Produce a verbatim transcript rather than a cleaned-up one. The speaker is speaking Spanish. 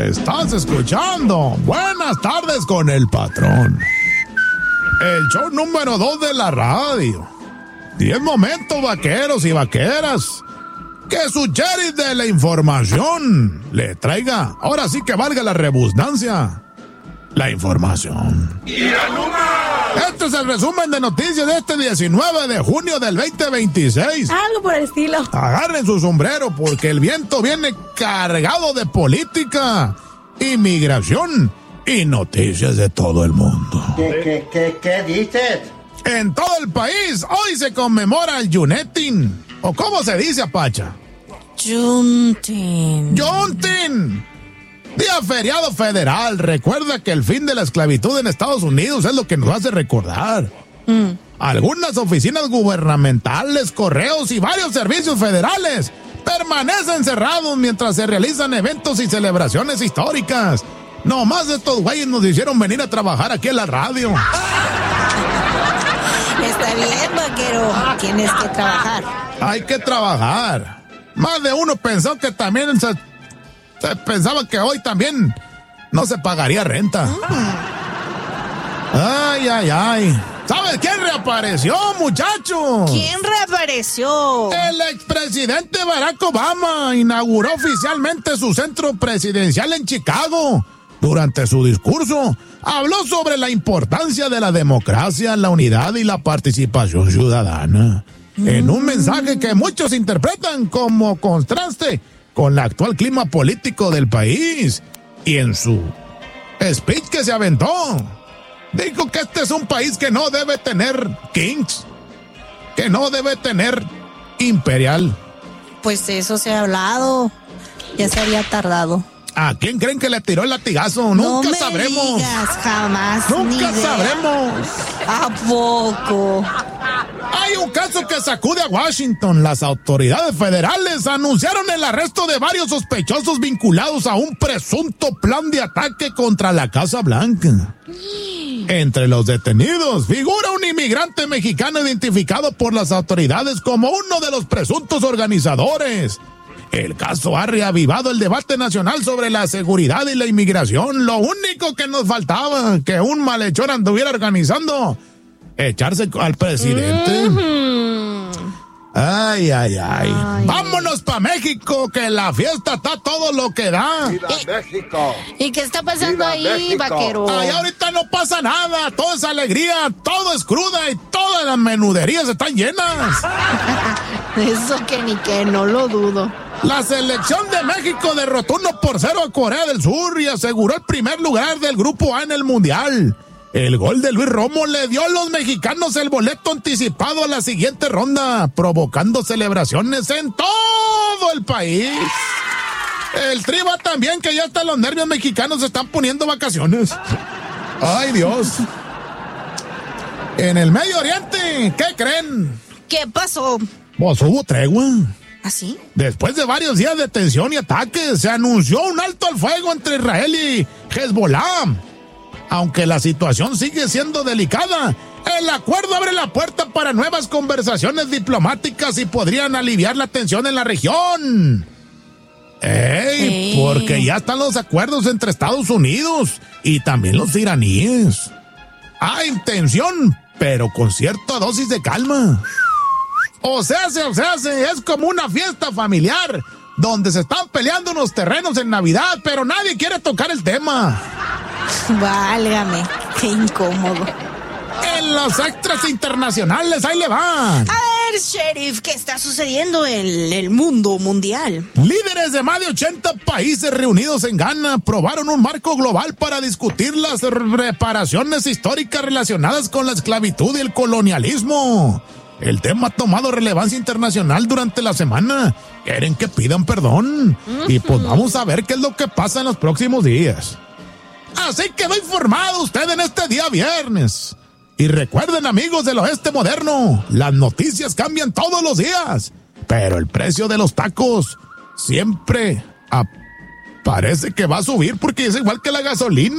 Estás escuchando Buenas Tardes con el Patrón, el show número dos de la radio. Y es momento, vaqueros y vaqueras, que su sheriff de la información le traiga, ahora sí que valga la redundancia, la información. Este es el resumen de noticias de este diecinueve de junio del veinte veintiséis. Algo por el estilo. Agarren su sombrero porque el viento viene cargado de política, inmigración y noticias de todo el mundo. ¿Qué, qué, qué, qué dices? En todo el país hoy se conmemora el Yunetin, o ¿cómo se dice, Apacha? Yuntin. Yuntin. Día feriado federal. Recuerda que el fin de la esclavitud en Estados Unidos es lo que nos hace recordar. Mm. Algunas oficinas gubernamentales, correos y varios servicios federales permanecen cerrados mientras se realizan eventos y celebraciones históricas. Nomás estos güeyes nos hicieron venir a trabajar aquí en la radio. Está bien, vaquero. Tienes que trabajar. Hay que trabajar. Más de uno pensó que también se, se pensaba que hoy también no se pagaría renta. Mm. Ay, ay, ay. ¿Sabes quién reapareció, muchachos? ¿Quién reapareció? El expresidente Barack Obama inauguró oficialmente su centro presidencial en Chicago. Durante su discurso, habló sobre la importancia de la democracia, la unidad y la participación ciudadana. Mm. En un mensaje que muchos interpretan como contraste con el actual clima político del país. Y en su speech que se aventó, dijo que este es un país que no debe tener kings, que no debe tener imperial. Pues eso se ha hablado, ya se había tardado. ¿A quién creen que le tiró el latigazo? No Nunca me sabremos. Digas, jamás. Nunca sabremos. ¿A poco? Hay un caso que sacude a Washington. Las autoridades federales anunciaron el arresto de varios sospechosos vinculados a un presunto plan de ataque contra la Casa Blanca. Entre los detenidos figura un inmigrante mexicano identificado por las autoridades como uno de los presuntos organizadores. El caso ha reavivado el debate nacional sobre la seguridad y la inmigración. Lo único que nos faltaba, que un malhechor anduviera organizando echarse al presidente. Mm-hmm. Ay, ay, ay, ay. Vámonos pa' México, que la fiesta está todo lo que da. ¡Viva México! ¿Y qué está pasando ahí, México, vaquero? Ay, ahorita no pasa nada, todo es alegría, todo es cruda y todas las menuderías están llenas. Eso que ni que, no lo dudo. La selección de México derrotó uno por cero a Corea del Sur y aseguró el primer lugar del Grupo A en el Mundial. El gol de Luis Romo le dio a los mexicanos el boleto anticipado a la siguiente ronda, provocando celebraciones en todo el país. El Tri va también, que ya hasta los nervios mexicanos se están poniendo vacaciones. ¡Ay, Dios! En el Medio Oriente, ¿qué creen? ¿Qué pasó? Pues hubo tregua. ¿Así? Después de varios días de tensión y ataques, se anunció un alto al fuego entre Israel y Hezbollah. Aunque la situación sigue siendo delicada, el acuerdo abre la puerta para nuevas conversaciones diplomáticas y podrían aliviar la tensión en la región. ¡Ey! Ey. Porque ya están los acuerdos entre Estados Unidos y también los iraníes. Hay tensión, pero con cierta dosis de calma. O sea, o sea, es como una fiesta familiar donde se están peleando unos terrenos en Navidad, pero nadie quiere tocar el tema. Válgame, qué incómodo. En los extras internacionales, ahí le van. A ver, sheriff, ¿qué está sucediendo en el mundo mundial? Líderes de más de ochenta países reunidos en Ghana aprobaron un marco global para discutir las reparaciones históricas relacionadas con la esclavitud y el colonialismo. El tema ha tomado relevancia internacional durante la semana. Quieren que pidan perdón. Uh-huh. Y pues vamos a ver qué es lo que pasa en los próximos días. Así quedó informado usted en este día viernes. Y recuerden, amigos del oeste moderno, las noticias cambian todos los días, pero el precio de los tacos siempre parece que va a subir porque es igual que la gasolina.